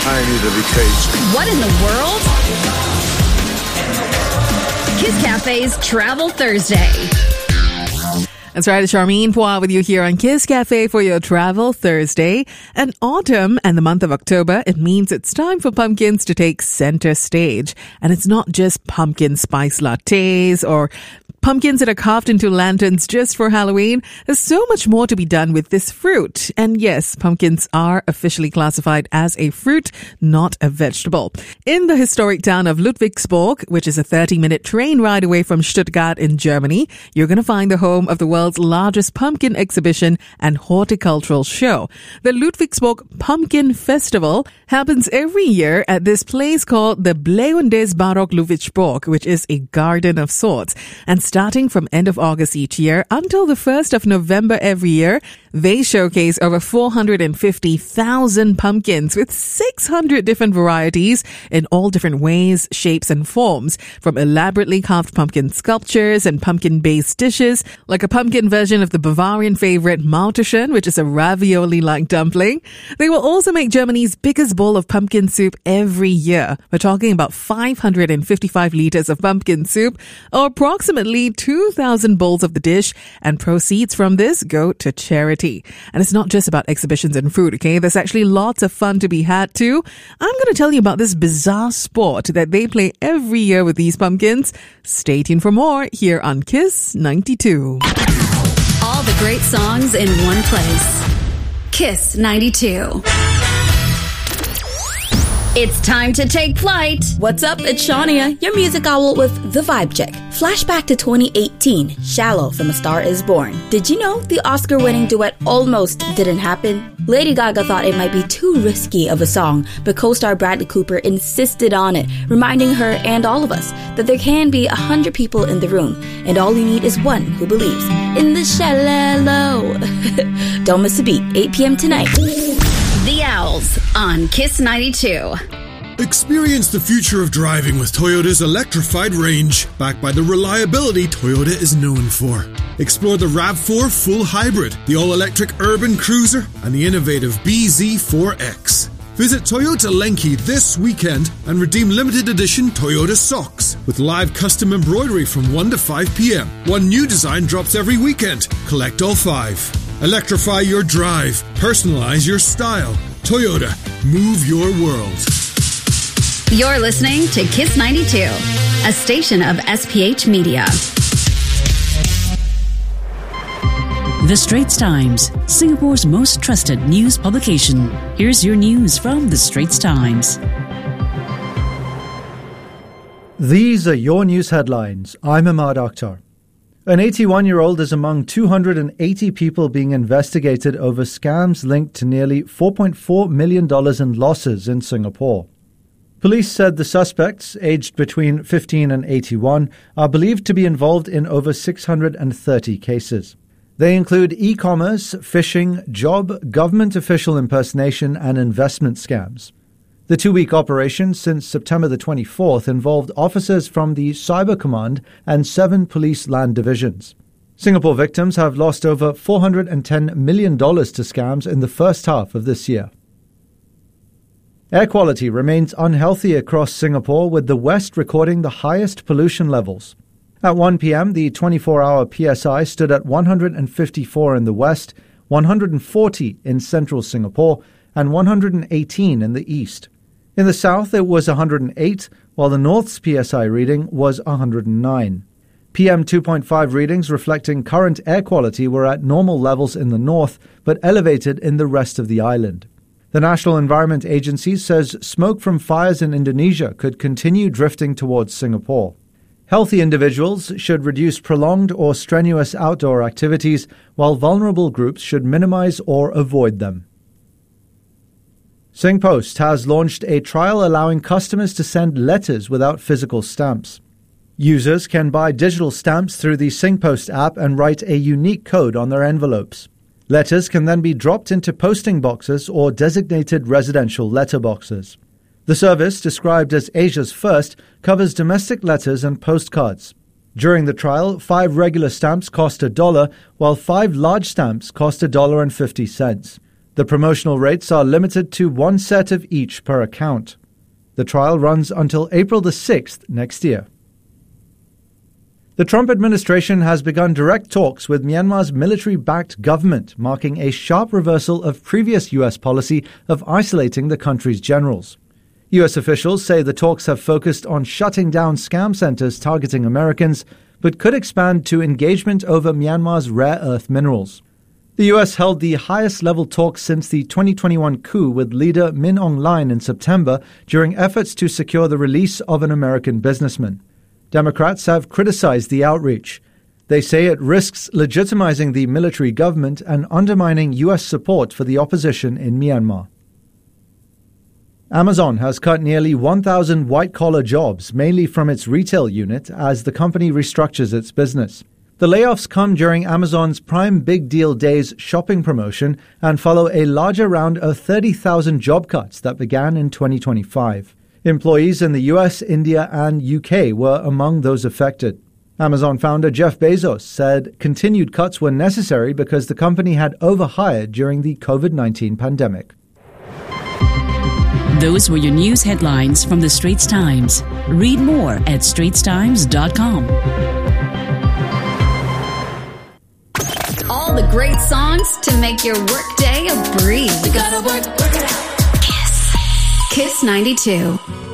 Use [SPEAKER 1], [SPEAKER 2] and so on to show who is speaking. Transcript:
[SPEAKER 1] I need to be caged.
[SPEAKER 2] What in the world? Kiss Cafe's Travel Thursday.
[SPEAKER 3] That's right, it's Charmaine Pua with you here on Kiss Cafe for your Travel Thursday. And autumn and the month of October, it means it's time for pumpkins to take center stage. And it's not just pumpkin spice lattes or pumpkins that are carved into lanterns just for Halloween. There's so much more to be done with this fruit. And yes, pumpkins are officially classified as a fruit, not a vegetable. In the historic town of Ludwigsburg, which is a 30-minute train ride away from Stuttgart in Germany, you're going to find the home of the world's largest pumpkin exhibition and horticultural show. The Ludwigsburg Pumpkin Festival happens every year at this place called the Blauendes Barock Ludwigsburg, which is a garden of sorts. And starting from end of August each year until the 1st of November every year, they showcase over 450,000 pumpkins with 600 different varieties in all different ways, shapes, and forms, from elaborately carved pumpkin sculptures and pumpkin-based dishes, like a pumpkin version of the Bavarian favorite Mauterchen, which is a ravioli-like dumpling. They will also make Germany's biggest bowl of pumpkin soup every year. We're talking about 555 liters of pumpkin soup, or approximately 2,000 bowls of the dish, and proceeds from this go to charity. And it's not just about exhibitions and food, okay? There's actually lots of fun to be had too. I'm going to tell you about this bizarre sport that they play every year with these pumpkins. Stay tuned for more here on Kiss 92.
[SPEAKER 2] All the great songs in one place. Kiss 92. It's time to take flight.
[SPEAKER 4] What's up? It's Shania, your music owl with The Vibe Check. Flashback to 2018, Shallow from A Star Is Born. Did you know the Oscar-winning duet almost didn't happen? Lady Gaga thought it might be too risky of a song, but co-star Bradley Cooper insisted on it, reminding her and all of us that there can be 100 people in the room, and all you need is one who believes in the shallow. Don't miss a beat, 8 p.m. tonight.
[SPEAKER 2] The Owls on Kiss 92.
[SPEAKER 5] Experience the future of driving with Toyota's electrified range, backed by the reliability Toyota is known for. Explore the RAV4 Full Hybrid, the all-electric urban cruiser, and the innovative BZ4X. Visit Toyota Lenki this weekend and redeem limited edition Toyota socks with live custom embroidery from 1 to 5 p.m. One new design drops every weekend. Collect all 5. Electrify your drive. Personalize your style. Toyota. Move your world.
[SPEAKER 2] You're listening to Kiss 92, a station of SPH Media.
[SPEAKER 6] The Straits Times, Singapore's most trusted news publication. Here's your news from The Straits Times.
[SPEAKER 7] These are your news headlines. I'm Ahmad Akhtar. An 81-year-old is among 280 people being investigated over scams linked to nearly $4.4 million in losses in Singapore. Police said the suspects, aged between 15 and 81, are believed to be involved in over 630 cases. They include e-commerce, phishing, job, government official impersonation, and investment scams. The 2-week operation since September the 24th involved officers from the Cyber Command and 7 police land divisions. Singapore victims have lost over $410 million to scams in the first half of this year. Air quality remains unhealthy across Singapore, with the west recording the highest pollution levels. At 1 p.m., the 24-hour PSI stood at 154 in the west, 140 in central Singapore, and 118 in the east. In the south, it was 108, while the north's PSI reading was 109. PM 2.5 readings reflecting current air quality were at normal levels in the north, but elevated in the rest of the island. The National Environment Agency says smoke from fires in Indonesia could continue drifting towards Singapore. Healthy individuals should reduce prolonged or strenuous outdoor activities, while vulnerable groups should minimize or avoid them. SingPost has launched a trial allowing customers to send letters without physical stamps. Users can buy digital stamps through the SingPost app and write a unique code on their envelopes. Letters can then be dropped into posting boxes or designated residential letterboxes. The service, described as Asia's first, covers domestic letters and postcards. During the trial, 5 regular stamps cost $1, while 5 large stamps cost $1.50. The promotional rates are limited to one set of each per account. The trial runs until April the 6th next year. The Trump administration has begun direct talks with Myanmar's military-backed government, marking a sharp reversal of previous U.S. policy of isolating the country's generals. U.S. officials say the talks have focused on shutting down scam centers targeting Americans, but could expand to engagement over Myanmar's rare earth minerals. The U.S. held the highest-level talks since the 2021 coup with leader Min Aung Hlaing in September during efforts to secure the release of an American businessman. Democrats have criticized the outreach. They say it risks legitimizing the military government and undermining U.S. support for the opposition in Myanmar. Amazon has cut nearly 1,000 white-collar jobs, mainly from its retail unit, as the company restructures its business. The layoffs come during Amazon's Prime Big Deal Days shopping promotion and follow a larger round of 30,000 job cuts that began in 2025. Employees in the US, India, and UK were among those affected. Amazon founder Jeff Bezos said continued cuts were necessary because the company had overhired during the COVID-19 pandemic.
[SPEAKER 6] Those were your news headlines from the Straits Times. Read more at straitstimes.com.
[SPEAKER 2] All the great songs to make your workday a breeze. You gotta work it out. Kiss 92.